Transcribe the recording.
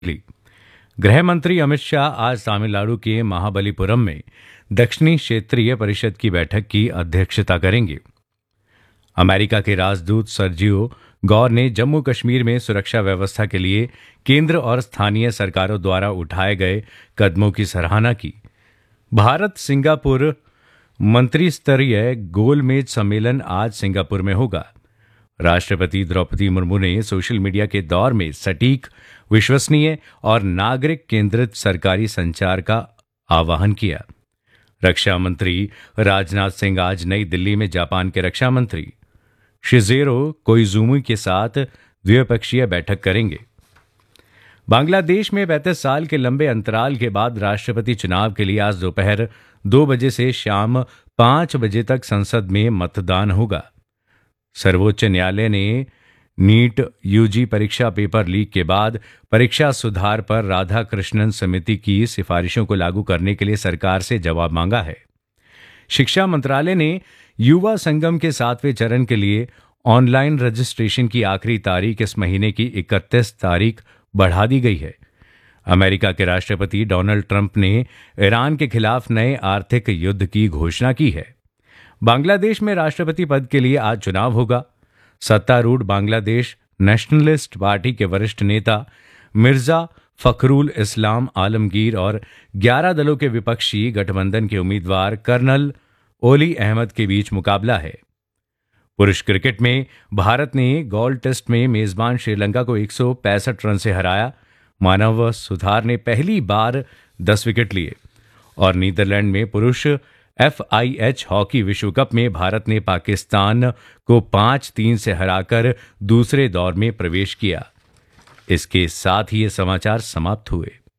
ली। गृह मंत्री अमित शाह आज तमिलनाडु के महाबलीपुरम में दक्षिणी क्षेत्रीय परिषद की बैठक की अध्यक्षता करेंगे। अमेरिका के राजदूत सर्जियो गौर ने जम्मू कश्मीर में सुरक्षा व्यवस्था के लिए केंद्र और स्थानीय सरकारों द्वारा उठाए गए कदमों की सराहना की। भारत सिंगापुर मंत्री स्तरीय गोलमेज सम्मेलन आज सिंगापुर में होगा। राष्ट्रपति द्रौपदी मुर्मू ने सोशल मीडिया के दौर में सटीक, विश्वसनीय और नागरिक केंद्रित सरकारी संचार का आह्वान किया। रक्षा मंत्री राजनाथ सिंह आज नई दिल्ली में जापान के रक्षा मंत्री शिजेरो कोइजुमी के साथ द्विपक्षीय बैठक करेंगे। बांग्लादेश में 35 साल के लंबे अंतराल के बाद राष्ट्रपति चुनाव के लिए आज दोपहर 2 बजे से शाम 5 बजे तक संसद में मतदान होगा। सर्वोच्च न्यायालय ने नीट यूजी परीक्षा पेपर लीक के बाद परीक्षा सुधार पर राधाकृष्णन समिति की सिफारिशों को लागू करने के लिए सरकार से जवाब मांगा है। शिक्षा मंत्रालय ने युवा संगम के 7वें चरण के लिए ऑनलाइन रजिस्ट्रेशन की आखिरी तारीख इस महीने की 31 तारीख बढ़ा दी गई है। अमेरिका के राष्ट्रपति डोनाल्ड ट्रंप ने ईरान के खिलाफ नए आर्थिक युद्ध की घोषणा की है। बांग्लादेश में राष्ट्रपति पद के लिए आज चुनाव होगा। सत्तारूढ़ बांग्लादेश नेशनलिस्ट पार्टी के वरिष्ठ नेता मिर्जा फखरुल इस्लाम आलमगीर और 11 दलों के विपक्षी गठबंधन के उम्मीदवार कर्नल ओली अहमद के बीच मुकाबला है। पुरुष क्रिकेट में भारत ने गॉल टेस्ट में मेजबान श्रीलंका को 165 रन से हराया। मानव सुथार ने पहली बार 10 विकेट लिए और नीदरलैंड में पुरुष FIH हॉकी विश्व कप में भारत ने पाकिस्तान को 5-3 से हराकर दूसरे दौर में प्रवेश किया। इसके साथ ही ये समाचार समाप्त हुए।